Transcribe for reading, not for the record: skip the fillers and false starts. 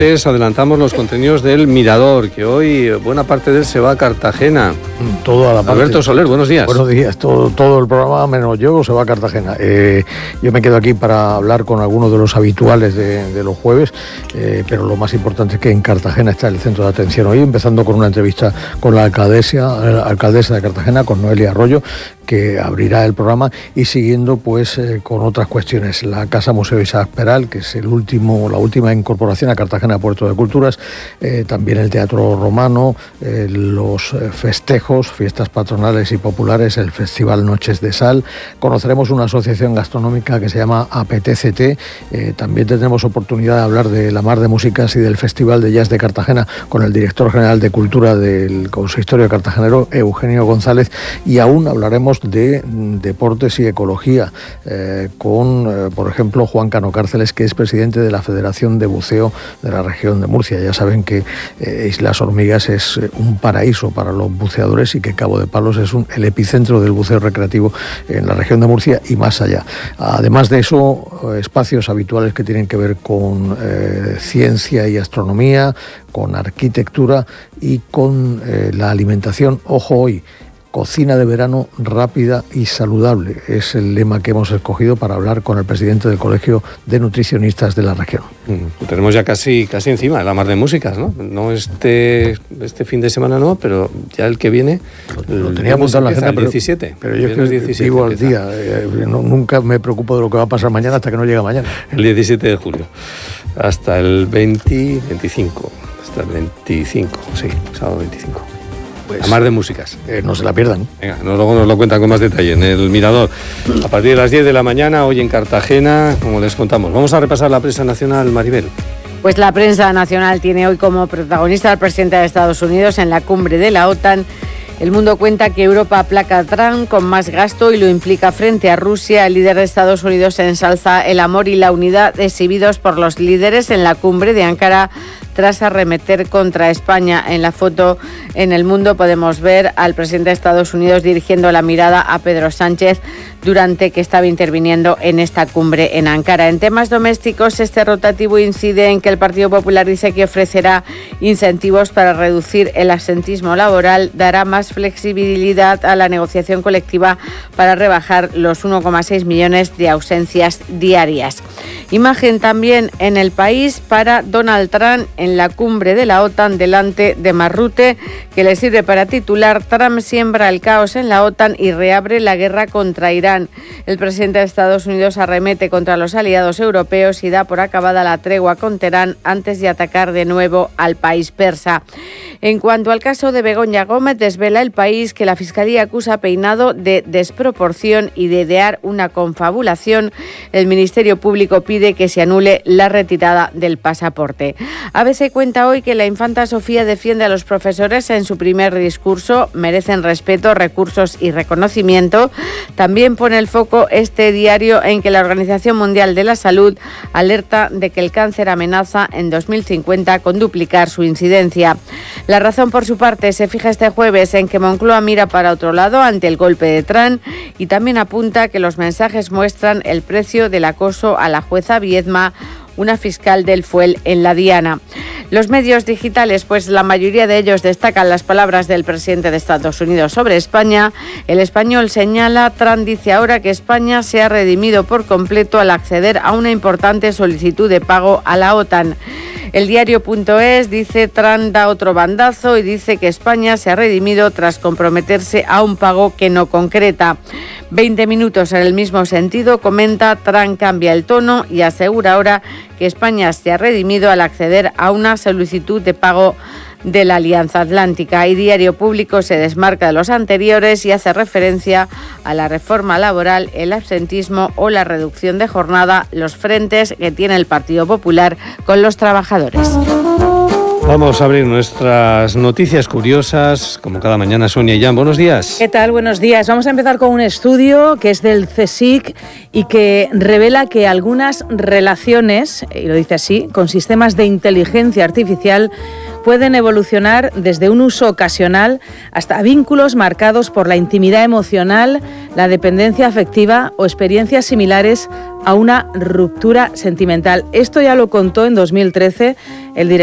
Les adelantamos los contenidos del Mirador, que hoy buena parte de él se va a Cartagena. Toda la parte. Alberto Soler, buenos días. Buenos días, todo el programa menos yo se va a Cartagena. Yo me quedo aquí para hablar con algunos de los habituales de los jueves, pero lo más importante es que en Cartagena está el centro de atención hoy, empezando con una entrevista con la alcaldesa de Cartagena, con Noelia Arroyo, que abrirá el programa, y siguiendo pues con otras cuestiones. La Casa Museo Isaac Peral, que es la última incorporación a Cartagena Puerto de Culturas, también el Teatro Romano, los festejos, fiestas patronales y populares, el Festival Noches de Sal. Conoceremos una asociación gastronómica que se llama APTCT. También tendremos oportunidad de hablar de la Mar de Músicas y del Festival de Jazz de Cartagena con el director general de Cultura del Consistorio Cartagenero, Eugenio González, y aún hablaremos de deportes y ecología con, por ejemplo, Juan Cano Cárceles, que es presidente de la Federación de Buceo de la región de Murcia. Ya saben que Islas Hormigas es un paraíso para los buceadores y que Cabo de Palos es el epicentro del buceo recreativo en la región de Murcia y más allá. Además de eso, espacios habituales que tienen que ver con ciencia y astronomía, con arquitectura y con la alimentación. Ojo hoy, cocina de verano rápida y saludable. Es el lema que hemos escogido para hablar con el presidente del Colegio de Nutricionistas de la región. Tenemos ya casi encima la Mar de Músicas, ¿no? No este fin de semana no, pero ya el que viene. Lo tenía apuntado en la agenda, el 17. Pero yo es que 17 vivo al día. Nunca me preocupo de lo que va a pasar mañana hasta que no llega mañana. El 17 de julio. Hasta el 25. Hasta el 25, sí, sábado 25. La Mar de Músicas. No se la pierdan. Venga, luego nos lo cuentan con más detalle en el Mirador. A partir de las 10 de la mañana, hoy en Cartagena, como les contamos. Vamos a repasar la prensa nacional, Maribel. Pues la prensa nacional tiene hoy como protagonista al presidente de Estados Unidos en la cumbre de la OTAN. El Mundo cuenta que Europa aplaca a Trump con más gasto y lo implica frente a Rusia. El líder de Estados Unidos ensalza el amor y la unidad exhibidos por los líderes en la cumbre de Ankara tras arremeter contra España. En la foto en El Mundo podemos ver al presidente de Estados Unidos dirigiendo la mirada a Pedro Sánchez durante que estaba interviniendo en esta cumbre en Ankara. En temas domésticos, este rotativo incide en que el Partido Popular dice que ofrecerá incentivos para reducir el absentismo laboral, dará más flexibilidad a la negociación colectiva para rebajar los 1,6 millones de ausencias diarias. Imagen también en El País para Donald Trump en la cumbre de la OTAN delante de Marrute, que le sirve para titular: Trump siembra el caos en la OTAN y reabre la guerra contra Irán. El presidente de Estados Unidos arremete contra los aliados europeos y da por acabada la tregua con Teherán antes de atacar de nuevo al país persa. En cuanto al caso de Begoña Gómez, desvela El País que la Fiscalía acusa a Peinado de desproporción y de idear una confabulación. El Ministerio Público pide que se anule la retirada del pasaporte. ABC cuenta hoy que la infanta Sofía defiende a los profesores en su primer discurso. Merecen respeto, recursos y reconocimiento. También pone el foco este diario en que la Organización Mundial de la Salud alerta de que el cáncer amenaza en 2050 con duplicar su incidencia. La Razón, por su parte, se fija este jueves en que Moncloa mira para otro lado ante el golpe de Trump y también apunta que los mensajes muestran el precio del acoso a la jueza Viedma, una fiscal del Fuel en la Diana. Los medios digitales, pues la mayoría de ellos destacan las palabras del presidente de Estados Unidos sobre España. El Español señala: Trump dice ahora que España se ha redimido por completo al acceder a una importante solicitud de pago a la OTAN. El diario.es dice: Trump da otro bandazo y dice que España se ha redimido tras comprometerse a un pago que no concreta. 20 minutos en el mismo sentido comenta: Trump cambia el tono y asegura ahora que España se ha redimido al acceder a una solicitud de pago de la Alianza Atlántica. Y Diario Público se desmarca de los anteriores y hace referencia a la reforma laboral, el absentismo o la reducción de jornada, los frentes que tiene el Partido Popular con los trabajadores. Vamos a abrir nuestras noticias curiosas, como cada mañana. Sonia y Jan, buenos días. ¿Qué tal? Buenos días. Vamos a empezar con un estudio que es del CSIC y que revela que algunas relaciones, y lo dice así, con sistemas de inteligencia artificial pueden evolucionar desde un uso ocasional hasta vínculos marcados por la intimidad emocional, la dependencia afectiva o experiencias similares a una ruptura sentimental. Esto ya lo contó en 2013 el director